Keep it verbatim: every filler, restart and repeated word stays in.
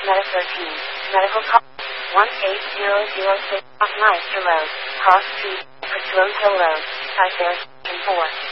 Meta thirteen. Medical call one eight zero zero six off Meister Road, Cross Street, Pursuant Hill Road, Cyfair, four.